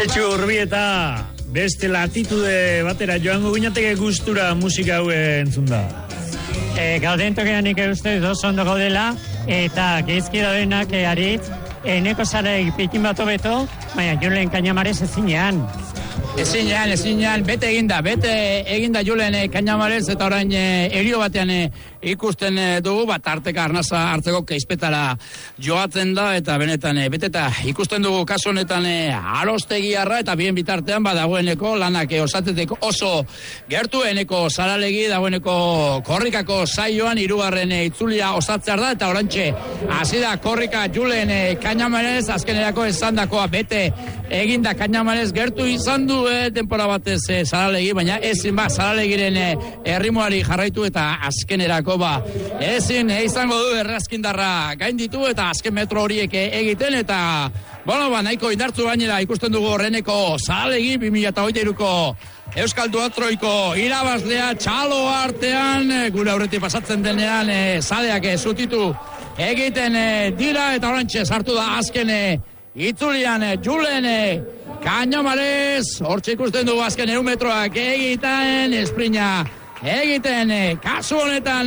Txetxu Urbieta, beste latitude batera joango ginateke gustura musika hau entzun da. Gauden tokean nik uste oso ondo gaudela, eta geizki daudenak aritz, eneko zara pikin bat hobeto, baina Julen Cañamares ezinean. Ezinean, bete eginda Julen Cañamares, eta orain erio batean ikusten dugu, bat arteka arnaza hartzeko keizpetara joatzen da, eta benetan beteta ikusten dugu kasu honetan arostegiarra, eta bien bitartean badagoeneko lanak osateteko oso gertu, eneko zaralegi dagoeneko korrikako saioan hirugarren itzulia osatzear da, eta orantxe hasi da korrika Julen Cañamares, azkenerako esandakoa bete eginda Cañamares gertu izan du denpora batez zaralegi, baina ezin zaralegiren erritmoari jarraitu eta azkenerako ezin izango du errazkindarra gainditu eta azken metro horiek egiten eta nahiko indartzu gainera ikusten dugu horreneko zaralegi 2023ko Euskal Duatroiko irabazlea txalo artean gure aurretik pasatzen denean zaleak zutitu egiten dira eta orantxe sartu da azken itzulian Julen Cañamares, hortxe ikusten dugu azken 100 metroak egiten esprina egiten, kasu honetan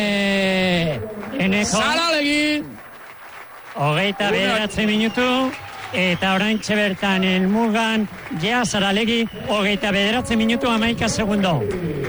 zaralegi 29 minutu eta oraintxe bertan elmugan ja zaralegi 29 minutu 11 segundo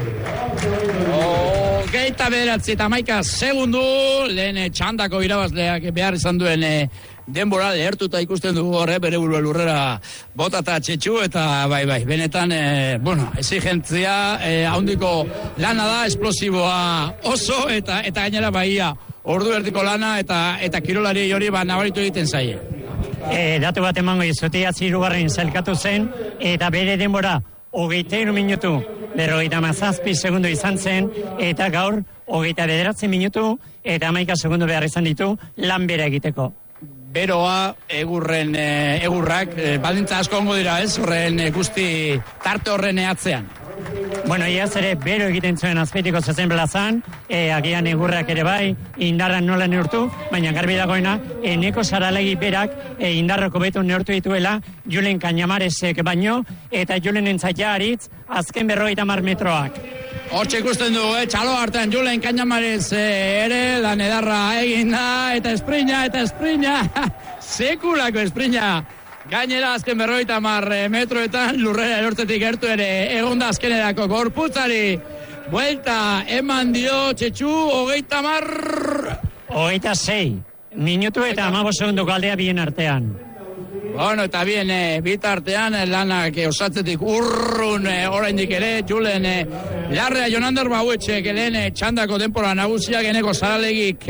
29 eta 11 segundo lehen txandako irabazleak behar izan duen denbora lehertuta ikusten dugu horre, bere burua lurrera botata Txetxu, eta bai, benetan, exigentzia, handiko lana da, esplosiboa oso, eta gainera baia, ordu erdiko lana, eta kirolari hori nabaritu egiten zaie. Datu bat emango izutia hirugarren zelkatu zen, eta bere denbora, 23 minutu, 57 segundo izan zen, eta gaur, 29 minutu, eta 11 segundo behar izan ditu, lan bera egiteko. Beroa, egurrak, baldintza asko ongo dira ez, horren guzti tarte horren atzean. Iaz ere bero egiten zuen azpeitiko zezen plazan, agian egurrak ere bai, indarra nola neurtu, baina garbi dagoena, eneko zaralegi berak indarrako betu neurtu dituela Julen Cañamaresek baino, eta Julen entzaia aritz, azken 50 metroak. Hortxe ikusten dugu, txalo hartan Julen Cañamares ere, lan edarra egin da, eta esprina, sekulako esprina. Gainera azken 50 metroetan lurrera erortetik gertu ere egonda azkenerako gorputzari buelta eman dio Txetxu 26 minutu eta 15 segundo galdea bien artean. Eta bien, bitartean lanak osatzetik urrun oraindik ere Julen Larrea Jonander Bauetxek lehen txandako denpora nagusiak eneko zaralegik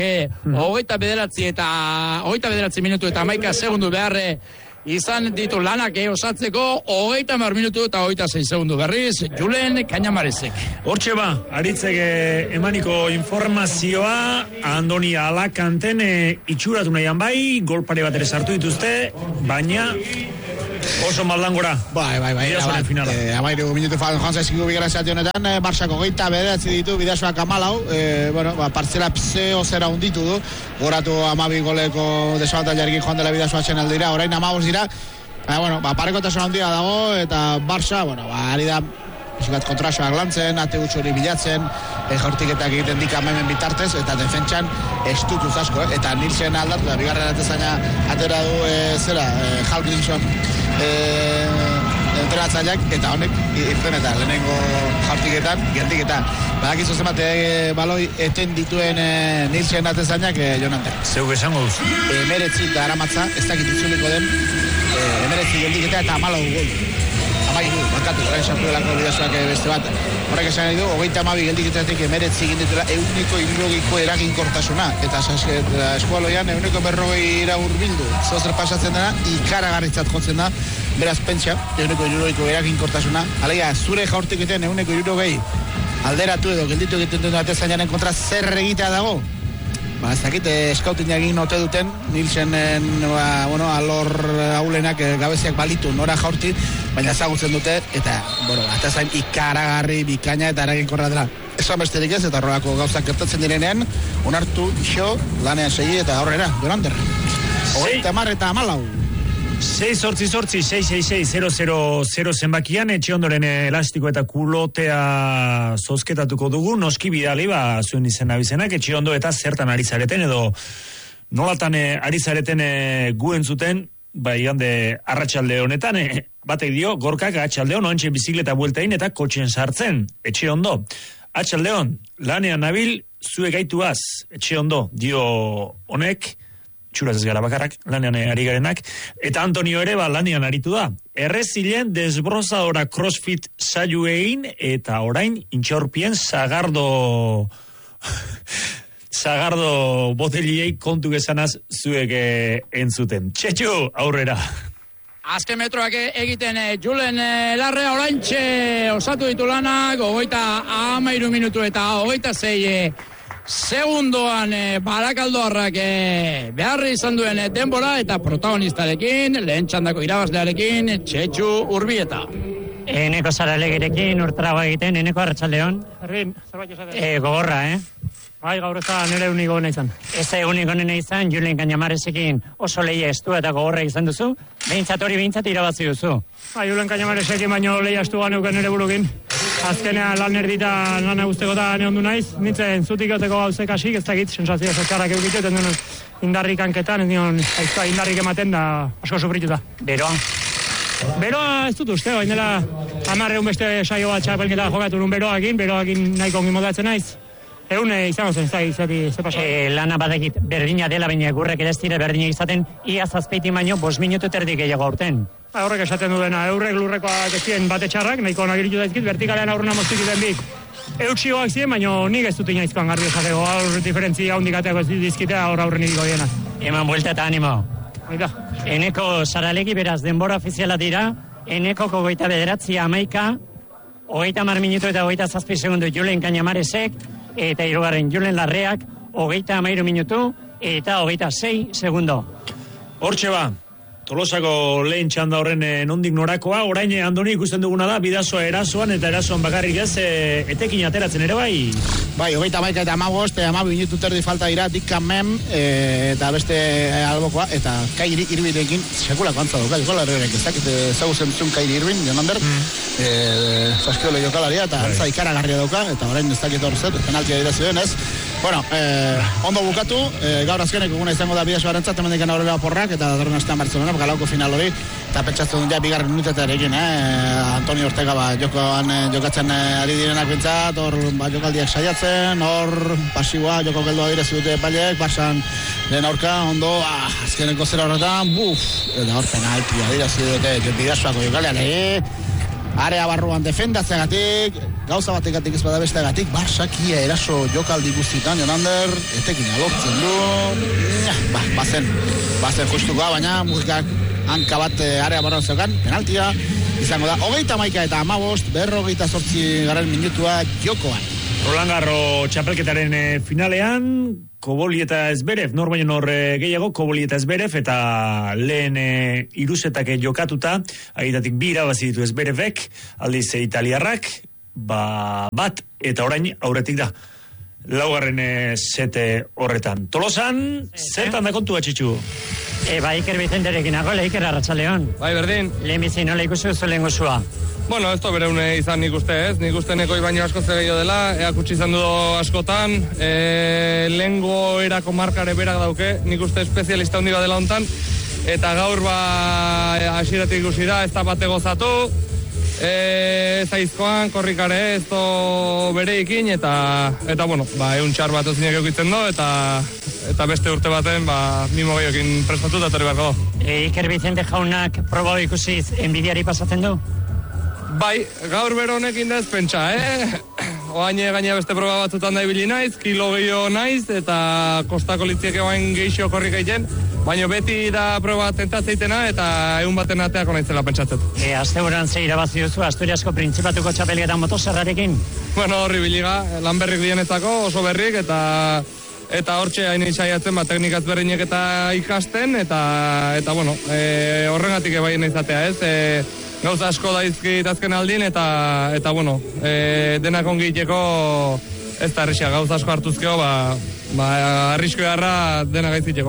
29 minutu eta 11 segundu beharre izan ditu lanak osatzeko 30 minutu eta 26 segundu berriz Julen Cañamaresek. Hortxe aritzek emaniko informazioa Andoni Alakanten itxuratu nahian bai, gol pare bat ere sartu dituzte, baina oso maldangora. Bai. Amairu minutu faltan joan zaizkigu bigara zati honetan, Barçako 29 ditu, Bidasoak 14, partzela zeo zera hunditu du, goratu 12 goleko desabantailiarekin joan dela Bidasoa txenaldira, orain 15 dira, parekotasun handia dago, eta Barça, ari da, esikat kontrasoak lantzen, ate hori bilatzen, jortiketak egiten dikamemen bitartez, eta defentsan estutuz asko, eta Nilsen aldatu, da bigarren atezaina atera du Halkinson entrenatzaileak, eta honek irten eta lehenengo jortiketan, geldiketan. Badakizu zenbat baloi eten dituen Nilsen atezainak, Jonander. Zeuk esango duzu. 19 da aramatza, ez dakit itzuliko den, 19 geldiketa eta 14 gol. Bakatu, orain sartu delako Bidasoak beste bat. Horrek esan nahi du, 32 geldiketatik 19 egin ditela 160ko eraginkortasuna. Eta eskualoian 140 urbildu. Zozer pasatzen dena, ikaragarritzat jotzen da. Beraz, pentsa, 160ko eraginkortasuna. Alegia, zure jaurtiketen 160 alderatu edo gelditu egiten duen atezainaren kontra zer egitea dago. Ez dakit, eskautin egin ote duten, Nilsenen, alor haulenak gabeziak balitu nora jaurti, baina ezagutzen dute, eta, atezain ikaragarri, bikaina eta eraginkorra dela. Esan besterik ez, eta horrelako gauzak gertatzen direnean, onartu, iso, lanean segi eta aurrera, Jonander. 30 eta 14. 6-8-6-6-6-0-0-0 zenbakian, etxe ondoren elastiko eta kulotea zozketatuko dugu, noski bidali, zuen izena bizenak, etxe ondo eta zertan ari zareten, edo nolatan ari zareten gu entzuten, igande arratsalde honetan, batek dio, gorkak atxaldeon, oantxe bizikleta bueltain eta kotxen sartzen, etxe ondo. Atxaldeon, lanean nabil, zue gaituaz, etxe ondo, dio honek, txuraz ez gara bakarrak, lanean ari garenak, eta Antonio ere lanean aritu da. Errezilen desbrozadora crossfit saio egin, eta orain intxaurpien sagardo boteliei kontu gezanaz zuek entzuten. Txetxu, aurrera! Azken metroak egiten Julen Larrea oraintxe osatu ditu lanak, 23 minutu eta 26 segundoan Barakaldoarrak beharri izan duen denbora eta protagonistarekin, lehen txandako irabazlearekin, Txetxu Urbieta. Eneko Saralegirekin urtarago egiten, Eneko arratsaldeon. Gogorra, Bai, gaur ez da nire uniko nena izan. Ez da uniko nena izan, Julen Cañamaresekin oso lehia estu eta gogorra izan duzu, behintzat irabazi duzu. Julen Cañamaresekin baino lehia estu ganeuken nire burukin. Azkenean lan erdita lan guzteko eta neondu naiz, nintzen zutik goteko gauzek asik, ez dakit, sensazio txarrak eukitut, enden indarrik anketan, ez nion indarrik ematen da asko sufrituta. Beroa ez dut uste, bain dela 10 beste saio bat txapelketa jokatu nun beroakin nahiko ongi modatzen naiz. Izango zen, ze pasa? Lana badakit berdina dela, baina gurrek ere ez dira berdina izaten, ia zazpeiti baino 5 minutu terdik gehiago aurten. Horrek esaten dudena, eurrek lurrekoak ezien bate txarrak, nahiko nagiritu daizkit, vertikalean aurrena moztik iten bik. Eutxioak ziren, baina nik ez dut inoizkoan garbi esateko, aur diferentzia handik ateko ez dizkitea aurren iriko dienaz. Eman buelta eta animo. Oida. Eneko Saralegi beraz denbora ofiziala dira, Eneko 29 30 minutu eta 27 segundu Julen Cañamaresek, eta hirugarren Julen Larreak 33 minutu eta 26 segundo. Hortxe Tolosako lehen txanda horren nondik norakoa, orain Andoni ikusten duguna da, bidazoa erasoan eta erasoan bakarrik ez, etekin ateratzen ere bai? Bai, 31 eta 15 minutu terdi falta dira, dikkamen, eta beste albokoa, eta Kairi Irbinekin sekulako antza duka, jokola herrerek, ez dakit ezaguzen zuen Kairi Irbin, Jonander, saskiole jokalaria, eta antza ikaragarria dauka, eta orain ez dakit hor zer, penaltia dira zuen, ez? Bueno, ondo bukatu, gaur azkeneko guna izango da bidazoa erantzat, emendikan aurrera porrak, eta datorren astean Barcelona, galauko final hori, eta pentsatzen dut ja bigarren minutetan Antonio Ortega jokatzen ari direnak bintzat, hor jokaldiak saiatzen, hor pasiboa joko geldua direzi dute epaileek, Barsan lehen aurka, ondo, azkeneko zera horretan, eta hor penaltia direzi dute bidazoako jokalean, area barruan defendatzeagatik, gauza bategatik ez bada besteagatik, Barsakia eraso jokaldi guztitan, Jonander, etekin alortzen du, bazen justukoa, baina mugikak hanka bat area barruan zeukan, penaltia, izango da, 31 eta 15, 58 garen minutua jokoan. Roland Garros txapelketaren finalean, Koboli eta Zverev, nor baino nor gehiago, Koboli eta Zverev, eta lehen iruzetak jokatuta, aitatik 2 irabazi ditu Zverevek, aldiz italiarrak, bat, eta orain aurretik da. Laugarren sete horretan. Tolosan, zertan da kontua, Txitxu? Iker Bicenterekin agoela, Iker arratsaleon. Bai, berdin. Lehen bizi nola ikusi duzu lehen gozua? Bueno, ez bere une izan nik uste ez. Nik uste nekoi baino asko zegeio dela, eakutsi izan du askotan, lehengo erako markare berak dauke, nik uste espezialista hundi bat dela hontan, eta gaur hasieratik ikusi da, ez da bate gozatu, ez aizkoan, korrikare ez do bereikin, eta bueno, egun txar bat ozinak eukitzen do, eta beste urte baten, mimo gehiokin prestatu eta torri beharko do. Iker Vicente jaunak proba ikusiz enbidiari pasatzen du? Bai, gaur bero honekin da ez pentsa, Oain gaina beste proba batzutan da ibili naiz, kilo gehiago naiz, eta kostako litziek egoain geixo korrik egiten, baina beti da proba tentatzeitena, eta egun baten ateako naizela pentsatzen. Asteburuan ze irabazi duzu, Asturiasko Printzipatuko txapelketan motosarrarekin? Bueno, horri biliga, lan berrik dienetako, oso berrik, eta hortxe hain saiatzen teknikaz berrinek eta ikasten, eta bueno, horrengatik ebaien izatea, ez? Gauza asko daizkit azken aldin, eta bueno, denak ongiteko ez da errexia, gauza asko hartuzkeo, arrisko jarra dena gaitziteko.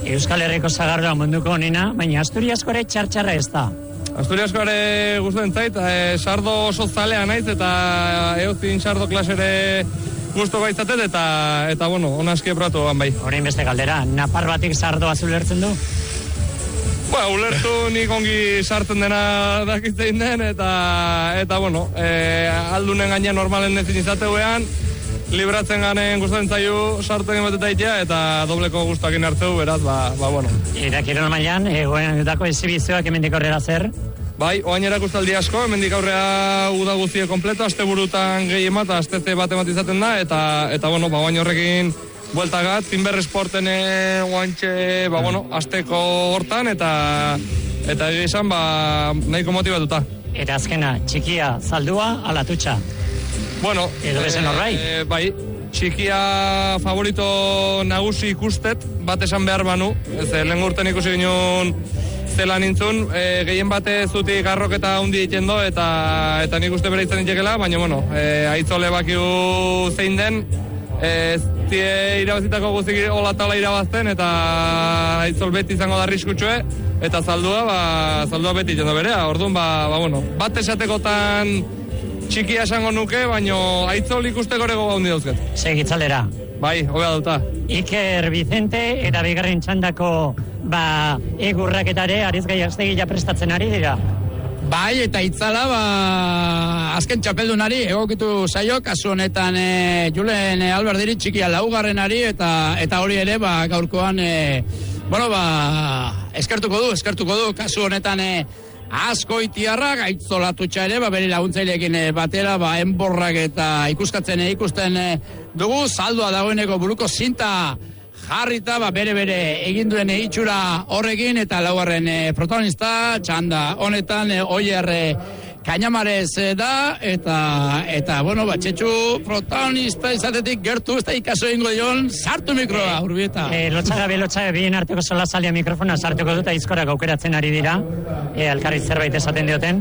Euskal Herriko sagardoa munduko onena, baina Asturiasko ere txartxarra ez da. Asturiasko ere gustatzen zait, sardo oso zalea naiz eta eozin sardo klasere gustu gaitzatet eta bueno, onaski epratu bai. Orain beste galdera, napar batik sardoa zulertzen du? Ulertu nik ongi sartzen dena dakitzein den eta bueno, aldunen gaina normalen ezin izateuean, libratzen ganen gustatzen zaiu sartzen emateta eta dobleko gustakin hartzeu, beraz, bueno. Eta kirol mailan, dako exhibizioak hemendik aurrera zer? Bai, oain erakustaldi asko, hemendik aurrea uda guztie kompleto, asteburutan gehi emata, asteze bat izaten da, eta bueno, oain horrekin bueltagat, Finberre Sporten oaintxe, bueno, asteko hortan, eta egizan, nahiko motibatuta. Eta azkena, txikia zaldua, alatutxa? Bueno, edo bezen horrai? Bai, txikia favorito nagusi ikustet, bat esan behar banu, lehen urten ikusi ginen zela nintzun, gehien bate zutik garroketa hundi egiten do, eta nik uste bere izan ditekela, baina, bueno, aitzole bakiu zein den, zie irabazitako guztik olatala irabazten, eta aitzol beti izango da arriskutsue, eta zaldua beti egiten do berea, orduan, bueno, bat esatekotan txikia esango nuke, baina aitzol ikusteko ere goga hundi dauzket. Segitzalera. Bai, hobea duta. Iker Vicente eta bigarren txandako egurraketare Arizgai Aztegia prestatzen ari dira. Bai, eta itzala, azken txapeldunari egokitu zaio, kasu honetan Julen Alberdiri txikia laugarrenari, eta hori ere, gaurkoan, eskertuko du, kasu honetan Azkoitiarra, gaitzolatutxa ere, bere laguntzaileekin batera, enborrak eta ikusten dugu, saldua dagoeneko buruko zinta jarrita, bere egin duen itxura horrekin, eta laugarren protagonista, txanda honetan, Oier Kainamarez da, eta bueno, Txetxu protagonista izatetik gertu, ez da ikaso ingo dion, sartu mikroa, Urbieta. Lotxaga, bien arteko sola zalia mikrofona sartuko dut, aizkorak aukeratzen ari dira, alkarri zerbait esaten dioten.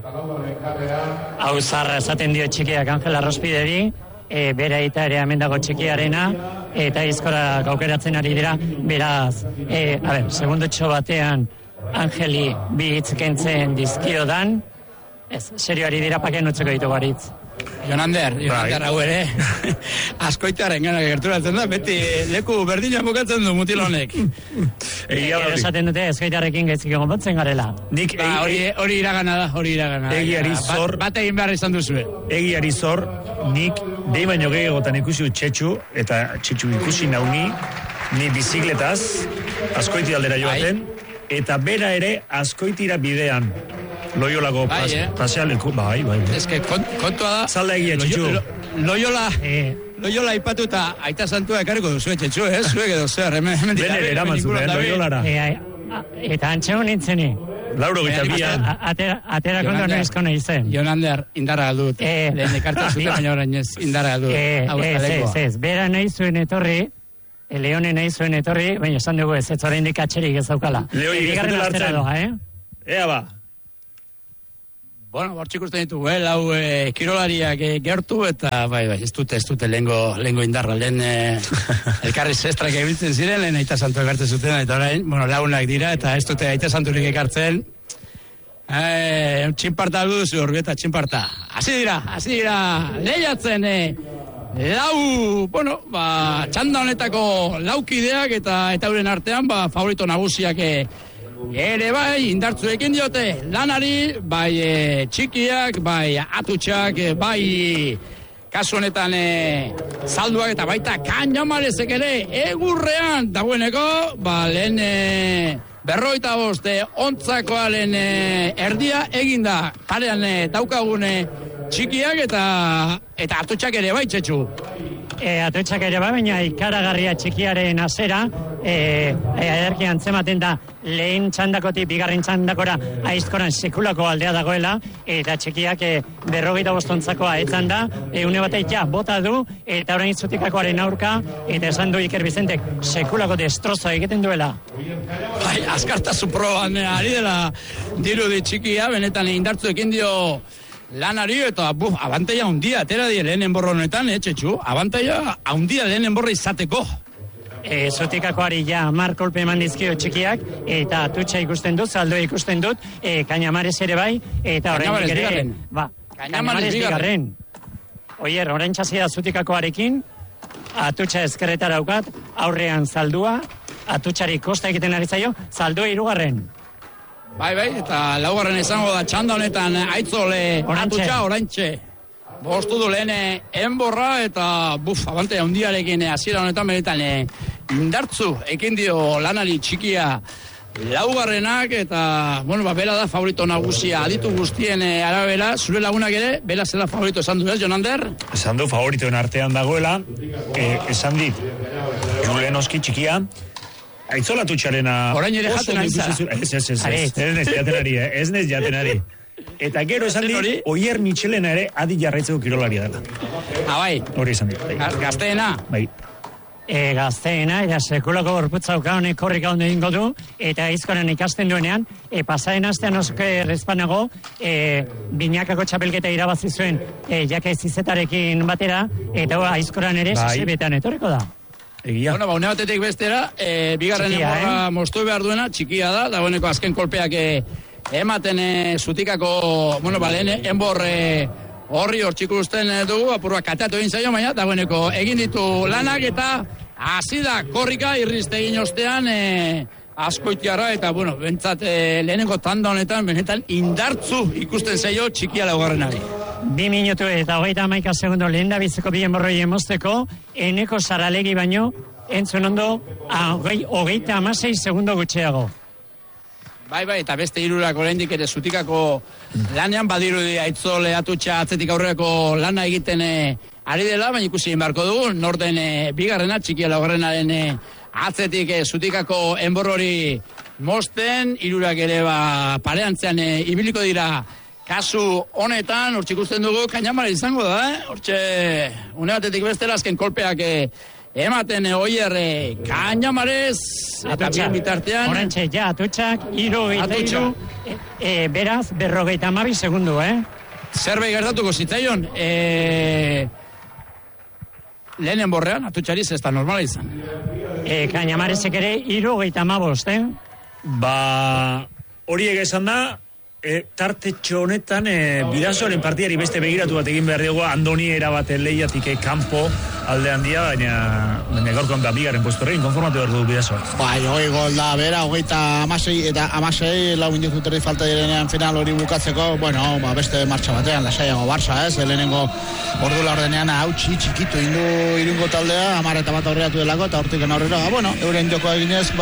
Hau zarra esaten dio txikiak Angela Rospideri, bera eta ere amendago txikiarena, eta aizkorak aukeratzen ari dira, beraz, segundotxo batean Angeli bi hitz kentzen dizkiodan, serioari dira paken utzeko ditu baritz. Jonander hau ere, Azkoitiarren gana gerturatzen da, beti leku berdina bukatzen du mutil honek. Esaten dute, Azkoitiarrekin gaizkik egonbotzen garela. Hori iragana da, Egiari zor. Bat egin behar izan duzue. Egiari zor, nik behin baino gehiagotan ikusi Txetxu, eta Txetxu ikusi nauni, ni bizikletaz, Azkoiti aldera joaten, eta bera ere Azkoitira bidean. Loiolako pasealeku, bai. Eske, kontua da... Zalda egia, Txetxu. Loiola ipatu eta aita santua ekarriko duzu, Txetxu, zuek edo zer, hemen dira. Bene, eraman zuen, Loiolara. Eta antxegon nintzeni. Lauro gita bian. Atera kondo noizko nahi zen. Jonander, indarra galdut. Lehen ekartzen zuten, baina orain ez, indarra galdut. Ez, bera nahi zuen etorri, Leone nahi zuen etorri, baina esan dugu ez oraindik atxerik ez daukala. Leoi, ez dut lartzen. Ea ba. Bueno, bortxik uste ditugu, lau kirolariak gertu, eta ez dute lehengo indarra, lehen elkarri zestrak ebiltzen ziren, lehen aita santu ekartzen zuten, eta orain, launak dira, eta ez dute aita santurik ekartzen. Txinparta aldu duzu, Urbieta, txinparta. Hasi dira, lehiatzen, txanda honetako laukideak, eta euren artean, favorito nagusiak ere indartzu ekin diote lanari, txikiak, atutxak, kasu honetan zalduak eta baita Kainamarezek ere egurrean dagoeneko, lehen 55 ontzakoaren erdia eginda parean daukagune txikiak eta atutxak ere Txetxu. Atutxak ere baina ikaragarria txikiaren azera, ederki antzematen da lehen txandakotik bigarren txandakora aizkoran sekulako aldea dagoela, eta txikiak 55 ontzakoa etzan da, une batek bota du, eta orain zutikakoaren aurka, eta esan du Iker Vicentek sekulako destrozo egiten duela. Azkartasun proban ari dela dirudi txikia, benetan indartzu ekin dio lanari, eta abantaia handia atera die lehen enborro honetan, Txetxu, abantaia handia lehen enborro izateko. Zutikakoari ja 10 kolpe eman dizkio txikiak, eta Atutxa ikusten dut, Zaldoa ikusten dut, Kañamares ere bai, eta oraindik ere... Kañamares bigarren. Oier, orain txasia Zutikakoarekin, Atutxa ezkerretara daukat, aurrean Zaldua, Atutxari kosta egiten ari zaio, Zaldua 3. Bai, eta laugarren izango da txanda honetan Aitzole Atutxa oraintxe. Bostu du lehen enborra eta abante handiarekin hasiera honetan benetan indartzu ekin dio lanari txikia laugarrenak eta, bera da favorito nagusia aditu guztien arabera, zure lagunak ere, bera zela favorito esan du, Jonander? Esan du favoritoen artean dagoela, esan dit, Julen oski txikia, Aitzola Atutxarena... Orain ere jaten ari zara. Ez nez jatenari. Eta gero esan dit, Oier Michelena ere adi jarraitzeko kirolaria dela. Bai. Hori esan dit. Gazteena. Bai. Gazteena, eta sekulako gorputza honek korrik hau egingo du, eta aizkoran ikasten duenean, pasaren astean oske respanago, binakako txapelketa irabazi zuen, jake zizetarekin batera, eta aizkoran ere sasebetan etorriko da. Egia. Une batetik bestera, bigarren enborra moztu behar duena, txikia da, dagoeneko azken kolpeak ematen Zutikako, lehen enbor horri hor txikusten dugu, apurua kateatu egin zaio, baina dagoeneko egin ditu lanak eta hasi da korrika irrizte egin ostean askoitiara eta, bentsat lehenengo tanda honetan, benetan indartzu ikusten zaio txikia laugarrenari. 2 minutu eta 31 segundo lehen da biziko bien borroi emosteko, Eneko Saralegi baino, entzun ondo, 36 segundo gutxeago. Bai, eta beste hirurak oraindik ere Zutikako lanean badirudi Aitzole Atutxa atzetik aurreko lana egiten ari dela, baina ikusi beharko dugu, norden bigarrena, txikia laugarrenaren atzetik Zutikako enborrori mosten, hirurak ere pareantzean ibiliko dira kasu honetan, hortxe ikusten dugu, Kañamare izango da, hortxe une batetik bestela azken kolpeak ematen Oier Kañamarez eta bien bitartean orantxe, Atutxak 73 beraz 52 segundo, zerbait gertatuko zitzaion lehenen borrean Atutxari ez da normala izan Kañamarezek ere 75 horiek esan da tartetxo honetan Bidasoaren partidari beste begiratu bat egin behar dugu Andoni erabaten lehiatik kanpo alde handia, baina gaurkoan bigarren puestorrein konformatu behar dugu Bidasoak. Bai, gol da, bera, 36 eta 16 lau minutu terdi falta direnean final hori bukatzeko, beste martxa batean, lasaiago Barça, lehenengo ordu laurdenean hautsi txikitu indu irungo taldea, 10 eta bat aurreatu delako, eta hortik aurrera, euren joko eginez,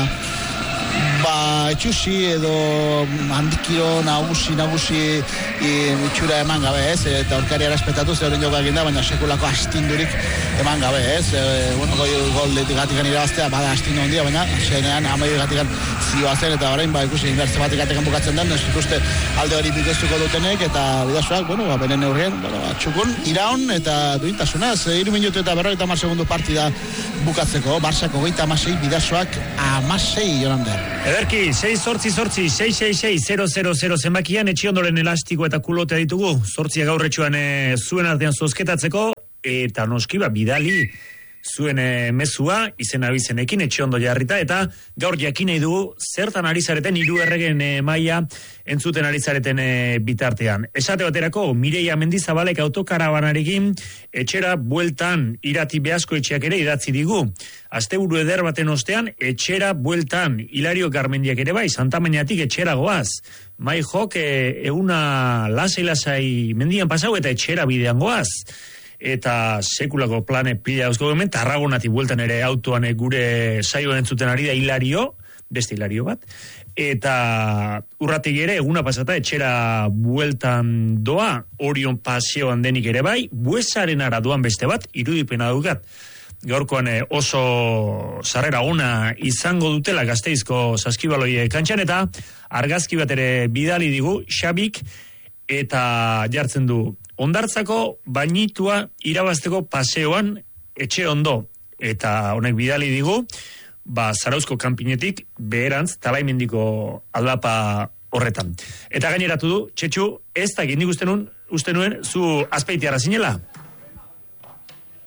etxusi edo handikiro nagusi itxura eman gabe, eta aurkaria respetatu zeuren joka egin da, baina sekulako astindurik eman gabe, gol gatikan irabaztea, bada astindu handia, baina zenean amaidu gatikan zioazen, eta orain, ikusi inbertze bat gatekan bukatzen den, ez ikuste alde hori bikoiztuko dutenek, eta Bidasoak, beren neurrien, txukun, iraun, eta duintasunaz, 3 minutu eta 50 segundu partida bukatzeko, Barçako 26, Bidasoak 16, Jonander. Ederki, 6-8-6-6-6-0-0-0 zenbakian etxiondoren elastiko eta kulotea ditugu. 8 gaurretxuan zuen artean zozketatzeko, eta noskiba bidali zuen mezua, izen abizenekin etxiondo jarrita, eta gaur jakinei dugu zertan ari zareten 3 erregen maila entzuten ari zareten bitartean. Esate baterako, Mireia Mendizabalek autokarabanarekin etxera bueltan Irati Beasko etxeak ere idatzi digu. Asteburu eder baten ostean, etxera bueltan Hilario Garmendiak ere bai, Santamainatik etxera goaz. Mai jok, eguna lasai mendian pasau eta etxera bidean goaz. Eta sekulako plane pila eusko hemen, Tarragonatik bueltan ere autoan gure saioan entzuten ari da Hilario, beste Hilario bat, eta urratik ere eguna pasata etxera bueltan doa, Orion paseoan denik ere bai, Buesaren araduan beste bat, irudipena dugat. Gaurkoan oso sarrera ona izango dutela Gasteizko Saskibaloi kantxan, eta argazki bat ere bidali digu Xabik, eta jartzen du Hondartzako bainitua irabazteko paseoan etxe ondo, eta honek bidali digu, Zarauzko kanpinetik beherantz Talaimendiko aldapa horretan. Eta gaineratu du, Txetxu, ez da gindik uste nuen zu Azpeitiarra zinela?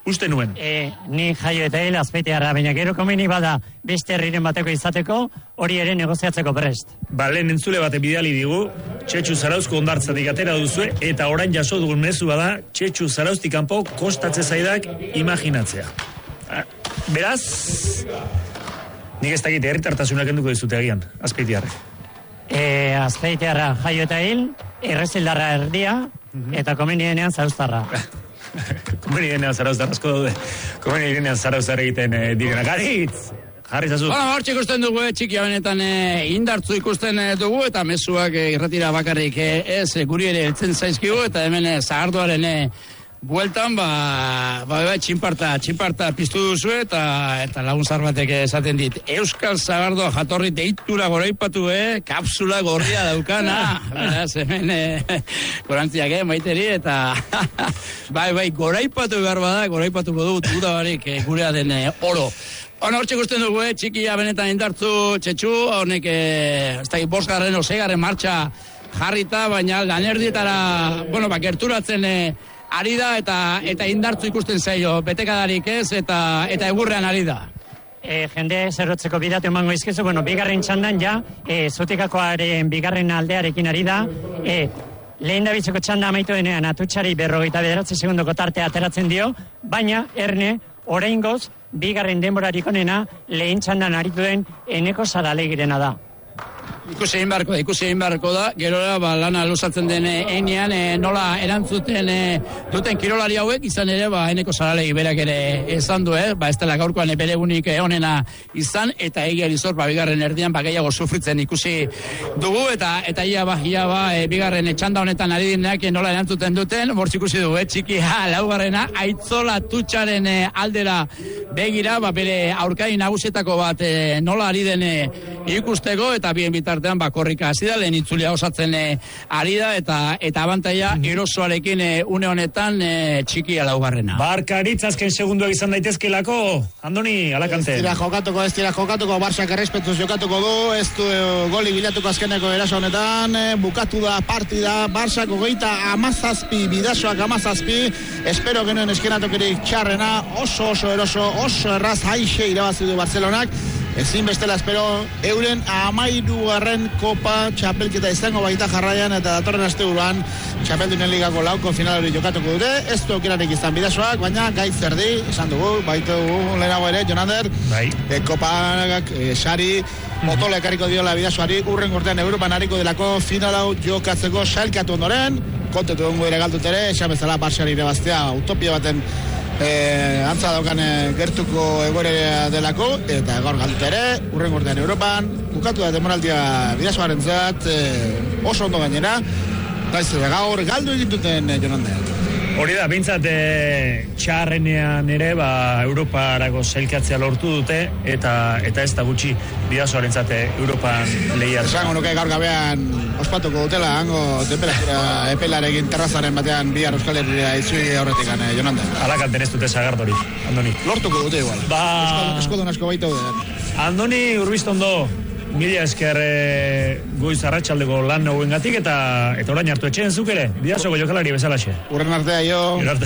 Uste nuen. Ni jaio eta hil Azpeitiarra, baina gero komeni bada beste herriren bateko izateko, hori ere negoziatzeko prest. Lehen entzule bate bidali digu, Txetxu Zarauzko hondartzatik atera duzue, eta orain jaso dugun mezua da, Txetxu Zarauztik kanpo kostatze zaidak imaginatzea. Beraz, nik ez dakite herritartasunak enduko dizute agian, Azpeitiarrek. Azpeitiarra jaio eta hil, errezildarra erdia, eta komenienean Zarauztarra. Komenienean Zarauztarra asko daude. Komenienean Zarauztarra egiten direnak. Aritz! Jarri zazu. Hortxe ikusten dugu, txikia benetan indartzu ikusten dugu, eta mezuak irratira bakarrik ez guri ere heltzen zaizkigu, eta hemen zagardoaren bueltan, txinparta piztu duzu, eta lagun zar batek esaten dit. Euskal Zagardoa jatorri deitura goraipatu, kapsula gorria daukana. Beraz, hemen gorantziak, maiteri, eta goraipatu behar bada, goraipatuko dugu dudabarik gurea den oro. Hortxe ikusten dugu, txikia benetan indartzu, Txetxu, honek, ez da, 5. o 6. martxa jarrita, baina lanerdietara, gerturatzen ari da, eta indartzu ikusten zaio, betekadarik ez, eta egurrean ari da. Jende zerrotzeko bidatu emango izkizu, bigarren txandan ja, Zutikakoaren bigarren aldearekin ari da, lehen da bitzeko txanda amaitu denean, Atutxari 59 segundoko tartea ateratzen dio, baina, erne, oraingoz, bigarren denborarik onena, lehen txandan aritu den Eneko Saralegirena da. Ikusi egin beharko da, gerora lana luzatzen den enean, nola erantzuten duten kirolari hauek, izan ere, Eneko Saralegi berak ere esan du, ez dela gaurkoan bere egunik onena izan, eta egia lizor, bigarren erdian, gehiago sufritzen ikusi dugu, eta ia bigarren txanda honetan ari direnak nola erantzuten duten, bortz ikusi dugu, txikia laugarrena, Aitzola Tutxaren aldera begira, bere aurkari nagusietako bat nola ari den ikusteko, eta bien bitartean korrika hasi da, lehen itzulia osatzen ari da, eta abantaia erosoarekin une honetan txikia laugarrena. Barkaritz azken segunduak izan daitezkelako, Andoni, Alakante. Ez dira jokatuko, Barsak errespetuz jokatuko du, ez du goli bilatuko azkeneko eraso honetan, bukatu da partida, Barsak 37, Bidasoak 17, espero genuen eskenatokerik txarrena, oso eroso, oso erraz, haixe irabazi du Barcelonak, ezin bestela espero, euren 13. kopa txapelketa izango baita jarraian, eta datorren asteburuan txapeldunen ligako lauko final hori jokatuko dute, ez du aukerarik izan Bidasoak, baina gaitz erdi, esan dugu, baitu lehenago ere, Jonander, kopak, sari, motole ekarriko diola Bidasoari, urren urtean Europan hariko delako final hau jokatzeko sailkatu ondoren, kontetu ongo ere galdut ere, esan bezala Barxari irebaztea, utopia baten antza daukan gertuko egoera delako, eta gaur galdut ere, urren urtean Europan, bukatu da demoraldia Bidasoaren zat, oso ondo gainera, gaur galdu egituten Jonander. Hori da, bintzat txarrenean ere, Europarako sailkatzea lortu dute, eta ez da gutxi Bidasoaren zate Europan lehiatu. Esango nuke gaur gabean ospatuko dutela, hango temperatura epelarekin terrazaren batean bihar Euskal Herria itzui aurretik Jonander. Alakanten ez dute Sagardori, Andoni. Lortuko dute igual. Eskodun asko baita dute. Andoni, Urbistondo, mila esker goiz arratsaldeko lan nagoengatik, eta orain hartu etxeen zuk ere, Bidasoko jokalari bezalaxe. Urren artea jo.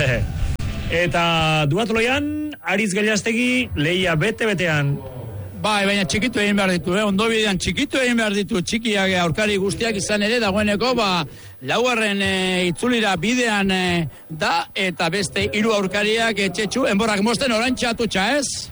Eta duatloian, Aritz Gailastegi, lehia bete-betean. Baina txikitu egin behar ditu, ondo bidean txikitu egin behar ditu, txikiak aurkari guztiak izan ere, dagoeneko, laugarren itzulira bidean da, eta beste 3 aurkariak Txetxu, enborrak mosten orantxatutxa, ez?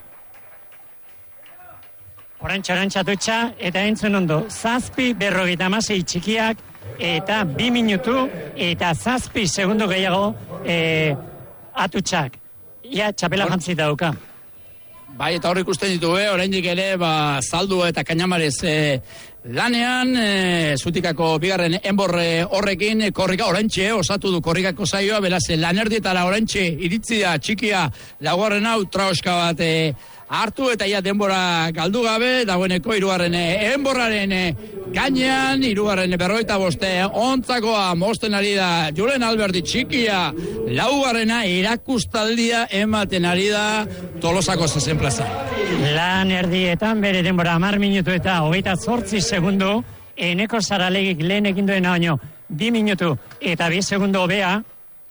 Orantxatutxa, eta entzun ondo, 7:56 txikiak, eta 2 minutu, eta 7 segundo gehiago atutxak. Ia, txapela jantzi dauka. Eta hor ikusten ditu, oraindik ere, Zaldu eta Kainamarez lanean, Zutikako bigarren enborre horrekin, korrika orantxe, osatu du korrikako zaioa, beraz, lanerdietara orantxe, iritzi da, txikia, laugarren hau, traoska bat hartu, eta ia denbora galdu gabe, dagoeneko 3. enborraren gainean, 3. 45 ontzakoa, mosten ari da, Julen Alberti txikia, laugarrena erakustaldia ematen ari da, Tolosako 6. plaza. Lan erdietan bere denbora 10 minutu eta 28 segundo, Eneko Saralegik lehen egin duena baino 2 minutu eta 2 segundo hobea,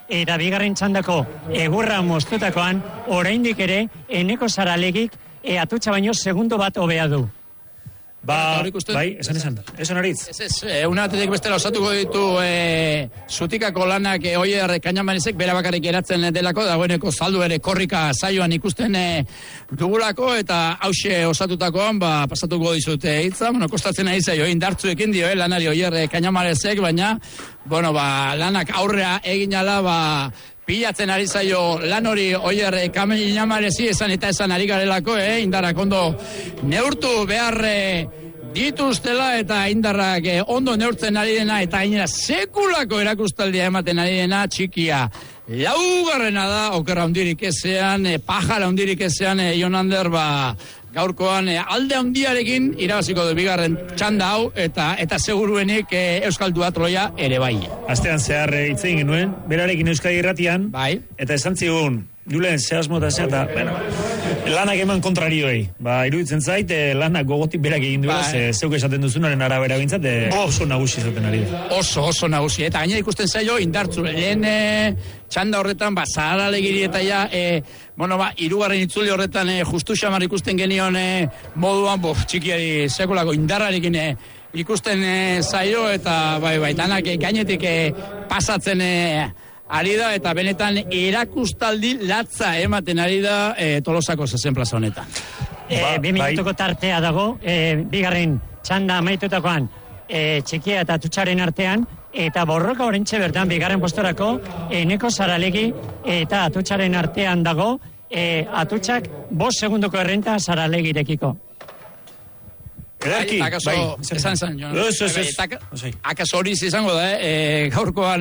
eta bigarren txandako egurra moztutakoan, oraindik ere, Eneko Saralegik Atutxa baino segundo bat hobea du. Bai, esan aritz. Unatetik bestela osatuko ditu zutikako lanak Oier Kañamalesek bera bakarrik geratzen delako, dagoeneko saldu ere korrika saioan ikusten dugulako, eta hause osatutakoan pasatuko dizute hitza. Kostatzen ari zaio indartzuekin dio lanari Oier Kañamalesek, baina lanak aurrea egin ala pilatzen ari zaio lan hori Oier Kañamalesi esan eta esan ari garelako, indarrak ondo neurtu behar dituztela, eta indarrak ondo neurtzen ari dena, eta gainera sekulako erakustaldia ematen ari dena, txikia laugarrena da, okerra hundirik ezean, pajara hundirik ezean, Jonander gaurkoan alde handiarekin irabaziko du bigarren txanda hau, eta seguruenik Euskal Duatroia ere bai. Astean zehar hitz egin genuen, berarekin Euskadi Irratian, bai. Eta esan zigun, Julen, zehazmo eta lanak eman kontrarioei. Iruditzen zait, lanak gogotik berak egin duela, zeuk esaten duzunaren arabera bintzat, oso nagusi zaten ari da. Oso nagusi. Eta gaina ikusten zaio, indartzu. Lehen txanda horretan, Zaharalegiri eta hirugarren itzuli horretan justu xamar ikusten genion moduan, txikiari sekulako indarrarekin ikusten zaio, eta danak gainetik pasatzen ari da, eta benetan erakustaldi latza ematen ari da Tolosako zezen plaza honetan. 2 minutuko tartea dago, bigarren txanda amaitutakoan Txikia eta Atutxaren artean, eta borroka orentxe bertan bigarren postorako Eneko Saralegi eta Atutxaren artean dago, Atutxak 5 segundoko errenta Saralegirekiko. Ederki, esan, akaso hori izango da, gaurkoan,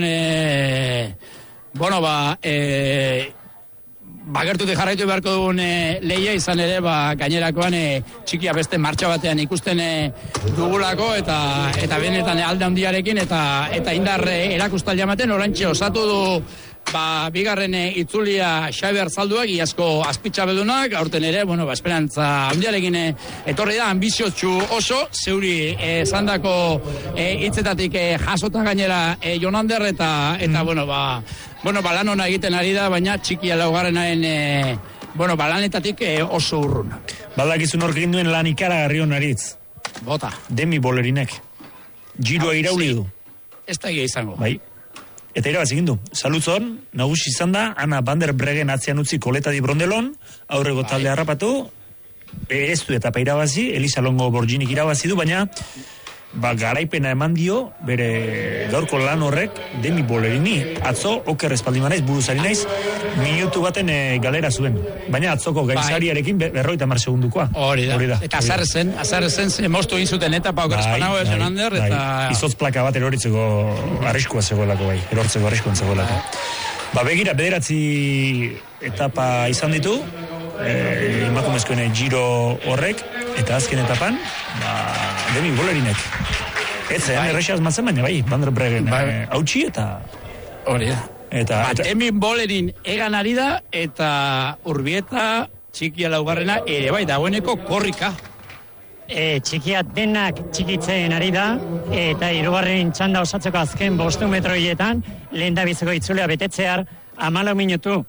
bagertutik jarraitu beharko dugun lehia izan ere, gainerakoan Txikia beste martxa batean ikusten dugulako, eta benetan alde handiarekin, eta indar erakustaldia ematen, orantxe osatu du bigarren itzulia Xabier Zalduak, iazko azpitxabedunak, aurten ere, esperantza handiarekin etorri da, ambiziotsu oso, zeuri zandako hitzetatik jasota gainera Jonander, eta lan hona egiten ari da, baina Txikia laugarrenaren, lanetatik oso urrun. Badakizun horrekin duen lan ikaragarri honaritz. Bota. Demi Bolerinek. Giroa irauli du. Ez da egia izango. Bai. Eta irabazi egin du. Salutzon, nagusi izan da, Ana van der Breggen atzean utzi Koleta di Brondelon, aurrego talde harrapatu, ez du eta irabazi, Elisa Longo Borginik irabazi du, baina garaipena eman dio, bere gaurko lan horrek, Demi Bolerini, atzo, oker espaldiman naiz, buruzari naiz, minutu baten galera zuen. Baina atzoko gaizariarekin 50 segundukoa. Hori da. Eta azarrezen moztu egin zuten etapa oker espanago ez Jonander, eta... Izotz plaka bat eroritzeko arriskua zegoelako erortzeko arriskoan zegoelako. Begira, 9 etapa izan ditu, emakumezkoen giro horrek, eta azken etapan, Demi Bolerinek. Etzean, errexaz matzen, baina Van der Breggen hautsi eta... Hori da. Demi Bolerin egan ari da, eta Urbieta, Txikia laugarrena, ere dagoeneko korrika. Txikia denak txikitzen ari da, eta hirugarren txanda osatzeko azken 5 metroietan, lehen da biziko itzulea betetzear, 14 minutu